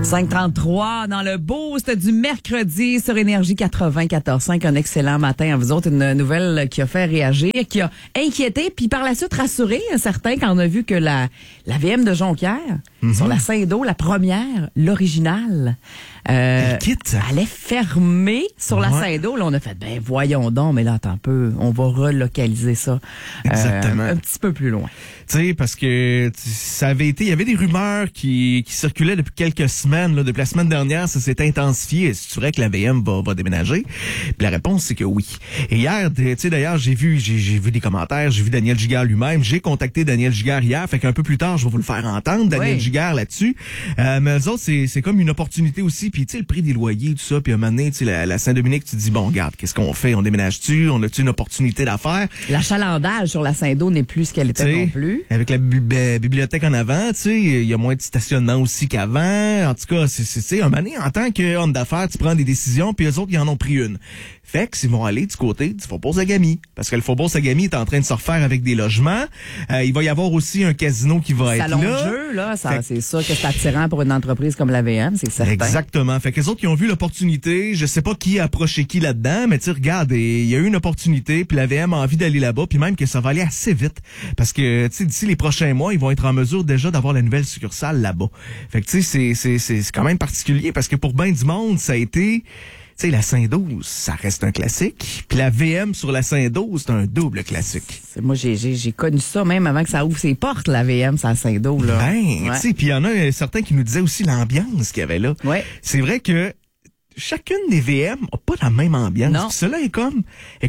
5:33 dans le boost du mercredi sur Énergie 94.5. Un excellent matin à vous autres. Une nouvelle qui a fait réagir, qui a inquiété, puis par la suite rassuré certains quand on a vu que la VM de Jonquière, sur la Saint-Do, la première, l'originale, allait fermer sur la Saint-Do. Là, on a fait, voyons donc, mais là, attends un peu, on va relocaliser ça. Exactement. Un petit peu plus loin. Tu sais, parce que ça avait été, il y avait des rumeurs qui circulaient depuis quelques semaines, là, depuis la semaine dernière, ça s'est intensifié. Est-ce que tu vrai que la VM va déménager? Puis la réponse, c'est que oui. Et hier, tu sais, d'ailleurs, j'ai vu des commentaires, j'ai vu Daniel Giguère lui-même, j'ai contacté Daniel Giguère hier, fait qu'un peu plus tard, je vais vous le faire entendre, Daniel Giguère là-dessus. Mais eux autres, c'est comme une opportunité aussi, puis tu sais, le prix des loyers, tout ça, puis à un moment donné, tu sais, la Saint-Dominique, tu te dis, bon, regarde, qu'est-ce qu'on fait? On déménage-tu? On a-tu une opportunité d'affaires? L'achalandage sur la Saint-Do n'est plus ce qu'elle était non plus. Avec la bibliothèque en avant, tu sais, il y a moins de stationnement aussi qu'avant. En tout cas, c'est un moment donné, en tant qu'homme d'affaires, tu prends des décisions, puis eux autres, ils en ont pris une. Fait que s'ils vont aller du côté du Faubourg-Sagami, parce que le Faubourg-Sagami est en train de se refaire avec des logements. Il va y avoir aussi un casino qui va être là. Salon de jeu, là, c'est sûr que c'est attirant pour une entreprise comme la VM, c'est certain. Exactement. Fait que les autres qui ont vu l'opportunité, je sais pas qui a approché qui là-dedans, mais tu regarde, il y a eu une opportunité, puis la VM a envie d'aller là-bas, puis même que ça va aller assez vite, parce que tu sais, d'ici les prochains mois, ils vont être en mesure déjà d'avoir la nouvelle succursale là-bas. Fait que tu sais, c'est quand même particulier, parce que pour ben du monde, ça a été... Tu sais, la Saint-Do, ça reste un classique. Puis la VM sur la Saint-Do, c'est un double classique. Moi, j'ai connu ça même avant que ça ouvre ses portes, la VM sur la Saint-Do, là. Tu sais, puis il y en a certains qui nous disaient aussi l'ambiance qu'il y avait là. Ouais. C'est vrai que chacune des VM a pas la même ambiance. Non. Cela est comme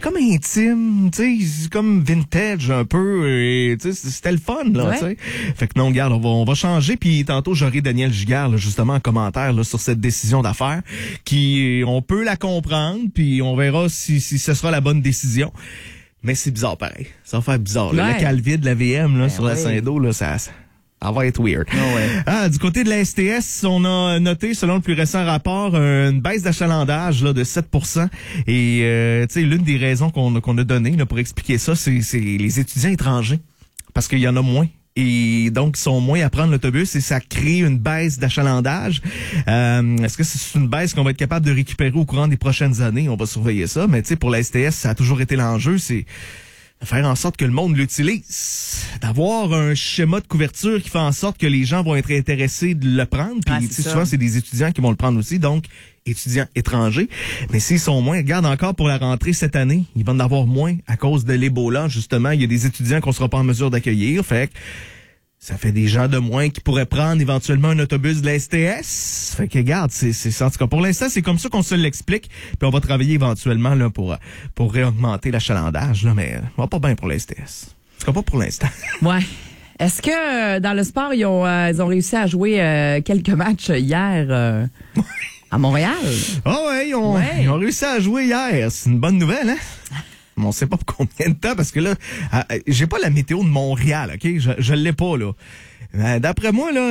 intime, tu sais, c'est comme vintage un peu, et tu sais, c'était le fun là, tu sais. Fait que non, regarde, on va changer, puis tantôt j'aurai Daniel Giguère là, justement en commentaire là, sur cette décision d'affaires qui on peut la comprendre, puis on verra si ce sera la bonne décision. Mais c'est bizarre pareil. Ça va faire bizarre là. Le calvide de la VM là sur la Saint-Do là, ça va être weird. Du côté de la STS, on a noté, selon le plus récent rapport, une baisse d'achalandage là, de 7%. Et tu sais, l'une des raisons qu'on a données là, pour expliquer ça, c'est les étudiants étrangers. Parce qu'il y en a moins. Et donc, ils sont moins à prendre l'autobus et ça crée une baisse d'achalandage. Est-ce que c'est une baisse qu'on va être capable de récupérer au courant des prochaines années? On va surveiller ça. Mais tu sais, pour la STS, ça a toujours été l'enjeu. C'est de faire en sorte que le monde l'utilise, d'avoir un schéma de couverture qui fait en sorte que les gens vont être intéressés de le prendre. Puis souvent, c'est des étudiants qui vont le prendre aussi, donc étudiants étrangers. Mais s'ils sont moins, regarde encore pour la rentrée cette année, ils vont en avoir moins à cause de l'Ebola. Justement, il y a des étudiants qu'on sera pas en mesure d'accueillir. Fait que ça fait des gens de moins qui pourraient prendre éventuellement un autobus de la STS. Fait que regarde, c'est en tout cas pour l'instant, c'est comme ça qu'on se l'explique. Puis on va travailler éventuellement là pour réaugmenter l'achalandage là, mais on va pas bien pour la STS. En tout cas pas pour l'instant. Ouais. Est-ce que dans le sport ils ont réussi à jouer quelques matchs hier à Montréal? Ils ont réussi à jouer hier. C'est une bonne nouvelle, hein? On sait pas pour combien de temps, parce que là, j'ai pas la météo de Montréal, OK? Je l'ai pas, là. D'après moi, là,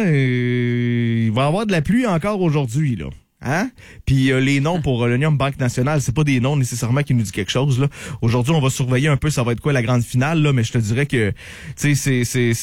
il va y avoir de la pluie encore aujourd'hui, là. Hein? Puis les noms pour l'Union Banque Nationale, c'est pas des noms nécessairement qui nous disent quelque chose, là. Aujourd'hui, on va surveiller un peu ça va être quoi la grande finale, là, mais je te dirais que, tu sais,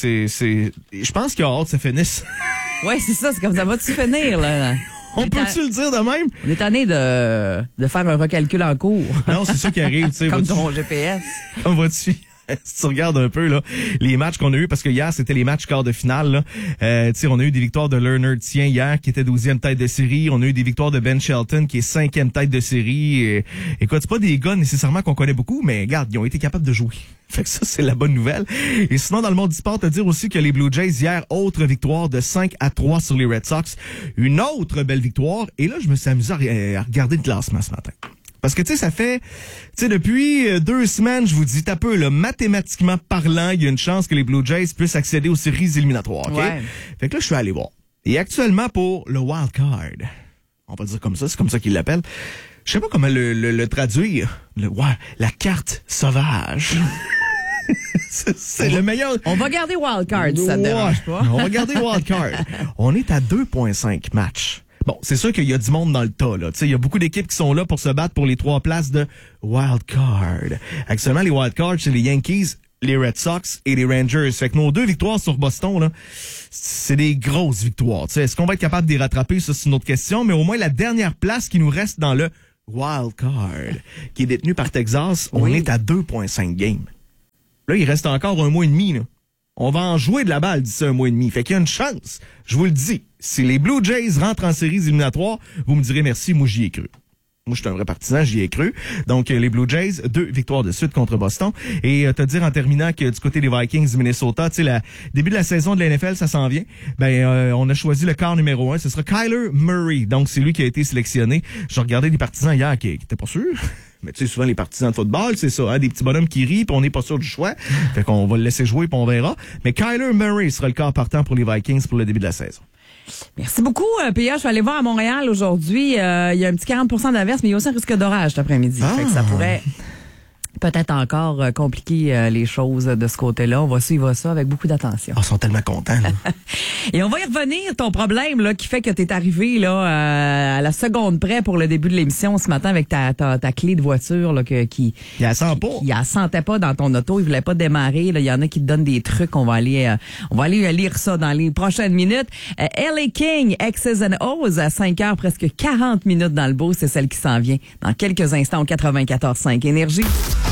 je pense qu'il y a hâte que ça finisse. Ouais, c'est ça, c'est comme ça va-tu finir, là? On peut-tu le dire de même? On est tanné de faire un recalcul en cours. Non, c'est ça qui arrive, tu sais. Comme ton GPS. On va-tu? Si tu regardes un peu là les matchs qu'on a eu, parce que hier c'était les matchs quart de finale là, tu sais, on a eu des victoires de Leonard Tien hier qui était 12e tête de série, on a eu des victoires de Ben Shelton qui est 5e tête de série. Écoute, c'est pas des gars nécessairement qu'on connaît beaucoup, mais regarde, ils ont été capables de jouer. Fait que ça, c'est la bonne nouvelle. Et sinon, dans le monde du sport, te dire aussi que les Blue Jays hier, autre victoire de 5-3 sur les Red Sox, une autre belle victoire. Et là, je me suis amusé à regarder le classement ce matin. Parce que, tu sais, ça fait, tu sais, depuis 2 semaines, je vous dis, t'as peu, là, mathématiquement parlant, il y a une chance que les Blue Jays puissent accéder aux séries éliminatoires, OK? Ouais. Fait que là, je suis allé voir. Et actuellement, pour le wild card, on va dire comme ça, c'est comme ça qu'ils l'appellent. Je sais pas comment le traduire. La carte sauvage. C'est le meilleur. On va garder wild card, si ça te dérange pas. On va garder wild card. On est à 2,5 matchs. Bon, c'est sûr qu'il y a du monde dans le tas, là. Tu sais, il y a beaucoup d'équipes qui sont là pour se battre pour les 3 places de wild card. Actuellement, les wild cards, c'est les Yankees, les Red Sox et les Rangers. Fait que nos 2 victoires sur Boston, là, c'est des grosses victoires. T'sais, est-ce qu'on va être capable de les rattraper? Ça, c'est une autre question. Mais au moins, la dernière place qui nous reste dans le Wild Card, qui est détenu par Texas, on est à 2,5 games. Là, il reste encore 1 mois et demi, là. On va en jouer de la balle d'ici 1 mois et demi. Fait qu'il y a une chance. Je vous le dis. Si les Blue Jays rentrent en séries éliminatoires, vous me direz merci, moi j'y ai cru. Moi, je suis un vrai partisan, j'y ai cru. Donc, les Blue Jays, 2 victoires de suite contre Boston. Et te dire en terminant que du côté des Vikings du Minnesota, tu sais, le début de la saison de la NFL, ça s'en vient. On a choisi le quart numéro 1. Ce sera Kyler Murray. Donc, c'est lui qui a été sélectionné. Je regardais des partisans hier qui étaient pas sûrs. Mais tu sais, souvent, les partisans de football, c'est ça, hein, des petits bonhommes qui rient, puis on n'est pas sûr du choix. Fait qu'on va le laisser jouer, puis on verra. Mais Kyler Murray sera le quart partant pour les Vikings pour le début de la saison. Merci beaucoup, P.A. Je suis allée voir à Montréal aujourd'hui. Il y a un petit 40% d'averse, mais il y a aussi un risque d'orage cet après-midi. Fait que ça pourrait peut-être encore compliquer les choses de ce côté-là. On va suivre ça avec beaucoup d'attention. Ils sont tellement contents. Là. Et on va y revenir, ton problème là qui fait que tu es arrivé là à la seconde près pour le début de l'émission ce matin avec ta clé de voiture là, qui la sent pas. Qui la sentait pas dans ton auto, il voulait pas démarrer. Là, il y en a qui te donnent des trucs. On va aller lire ça dans les prochaines minutes. L.A. King, X's and O's à 5h, presque 40 minutes dans le beau, c'est celle qui s'en vient dans quelques instants au 94.5 Énergie.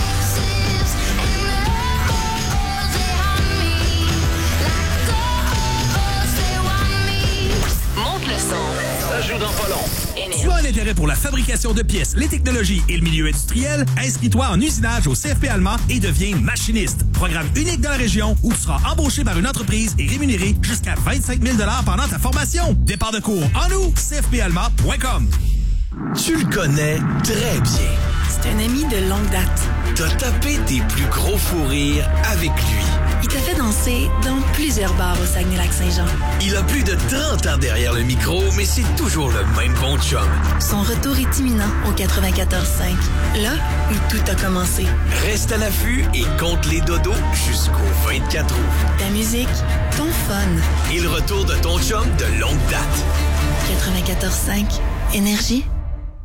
Tu as un intérêt pour la fabrication de pièces, les technologies et le milieu industriel? Inscris-toi en usinage au CFP Allemand et deviens machiniste. Programme unique dans la région où tu seras embauché par une entreprise et rémunéré jusqu'à 25 000 $ pendant ta formation. Départ de cours en août, cfpallemand.com. Tu le connais très bien. C'est un ami de longue date. T'as tapé tes plus gros fous rires avec lui. Il t'a fait danser dans plusieurs bars au Saguenay-Lac-Saint-Jean. Il a plus de 30 ans derrière le micro, mais c'est toujours le même bon chum. Son retour est imminent au 94.5. Là où tout a commencé. Reste à l'affût et compte les dodos jusqu'au 24 août. Ta musique, ton fun. Et le retour de ton chum de longue date. 94.5 Énergie.